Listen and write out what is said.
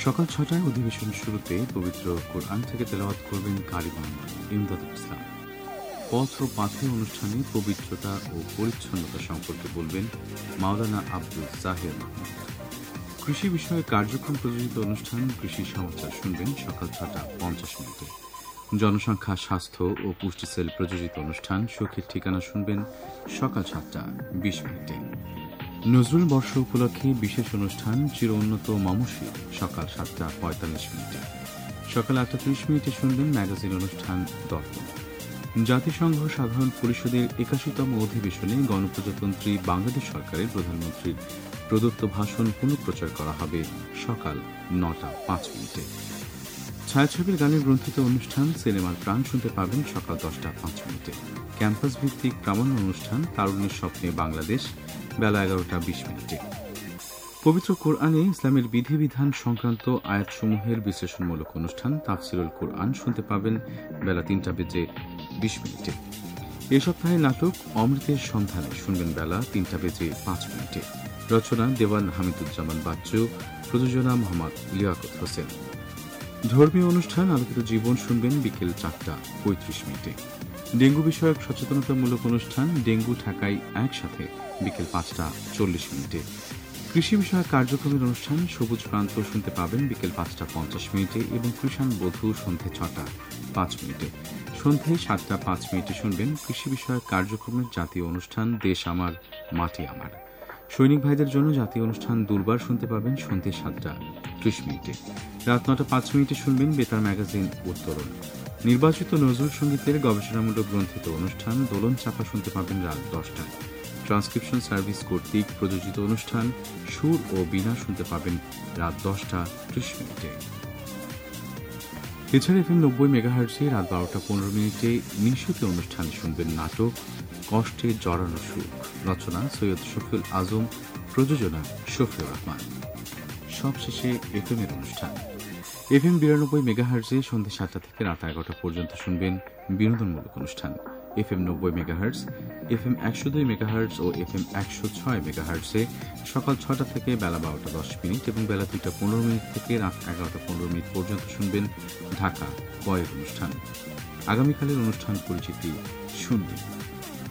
সকাল ৬টায় অধিবেশন শুরুতে পবিত্র কোরআন থেকে তেলাওয়াত করবেন কারি মোহাম্মদ ইমদাদুল ইসলাম। পথ ও পাথের অনুষ্ঠানে পবিত্রতা ও পরিচ্ছন্নতা সম্পর্কে বলবেন মাওলানা আব্দুল জাহির মাহমুদ। কৃষি বিষয়ে কার্যক্রম প্রযোজিত অনুষ্ঠান কৃষি সমাচার শুনবেন সকাল ৬টা ৫০ জনসংখ্যা, স্বাস্থ্য ও পুষ্টি সেল প্রযোজিত অনুষ্ঠান সুখের ঠিকানা শুনবেন সকাল ৭টা ২০ নজরুল বর্ষ উপলক্ষে বিশেষ অনুষ্ঠান চির উন্নত মমশি সকাল ৭টা ৪৫। সকাল ৮টা ৩০ শুনবেন ম্যাগাজিন অনুষ্ঠান দর্পণ। জাতিসংঘ সাধারণ পরিষদের ৮১তম অধিবেশনে গণপ্রজাতন্ত্রী বাংলাদেশ সরকারের প্রধানমন্ত্রীর প্রদত্ত ভাষণ পুনঃপ্রচার করা হবে সকাল ৯টা ৫। ছায়াছবির গানের গ্রন্থিত অনুষ্ঠান সিনেমার প্রাণ শুনতে পাবেন সকাল ১০টা ৫। ক্যাম্পাস ভিত্তিক প্রামাণ্য অনুষ্ঠান তারুণ্যের স্বপ্নে বাংলাদেশ বেলা ১১টা ২০। পবিত্র কোরআনে ইসলামের বিধিবিধান সংক্রান্ত আয়াতসমূহের বিশ্লেষণমূলক অনুষ্ঠান তাফসিরুল কোরআন শুনতে পাবেন বেলা ৩টা ২০। এ সপ্তাহে নাটক অমৃতের সন্ধানে শুনবেন বেলা ৩টা ৫। রচনা দেওয়ান হামিদুজ্জামান বাচ্চু, প্রযোজনা মোহাম্মদ লিয়াকত হোসেন। ধর্মীয় অনুষ্ঠান আলোকিত জীবন শুনবেন বিকেল ৪টা ৩৫। ডেঙ্গু বিষয়ক সচেতনতামূলক অনুষ্ঠান ডেঙ্গু ঠেকাই একসাথে বিকেল ৫টা ৪০। কৃষি বিষয়ক কার্যক্রমের অনুষ্ঠান সবুজ প্রান্ত শুনতে পাবেন বিকেল ৫টা ৫০ এবং কৃষাণ বধূ সন্ধে ৬টা ৫। সন্ধে ৭টা ৫ শুনবেন কৃষি বিষয়ক কার্যক্রমের জাতীয় অনুষ্ঠান দেশ আমার মাটি আমার। সৈনিক ভাইদের জন্য জাতীয় অনুষ্ঠান দুর্বার শুনতে পাবেন সন্ধে ৭টা ৩০। রাত ৯টা ৫ শুনবেন বেতার ম্যাগাজিন উত্তরণ। নির্বাচিত নজরুল সঙ্গীতের গবেষণামূলক গ্রন্থিত অনুষ্ঠান দোলন চাপা শুনতে পাবেন রাত ১০টায়। ট্রান্সক্রিপশন সার্ভিস কর্তৃক প্রযোজিত অনুষ্ঠান সুর ও বীণা শুনতে পাবেন রাত ১০টা ৩০। এছাড়া FM ৯০ মেগাহার্টজে রাত ১২টা ১৫ নিশীথে অনুষ্ঠান শুনবেন নাটক কষ্টে জড়ানো সুখ, রচনা সৈয়দ শফিউল আজম, প্রযোজনা শফিউর রহমান। সবশেষে FM অনুষ্ঠান FM ৯২ মেগাহার্টজে সন্ধ্যে ৭টা থেকে রাত ১১টা পর্যন্ত শুনবেন বিনোদনমূলক অনুষ্ঠান। FM ৯০ মেগাহার্টজ, FM ১০২ মেগাহার্টজ ও FM ১০৬ মেগাহার্টজে সকাল ৬টা থেকে বেলা ১২টা ১০ এবং বেলা ২টা ১৫ থেকে রাত ১১টা ১৫ পর্যন্ত শুনবেন ঢাকা কয়ের অনুষ্ঠান। আগামীকালের অনুষ্ঠান পরিচিতি শুনবেন।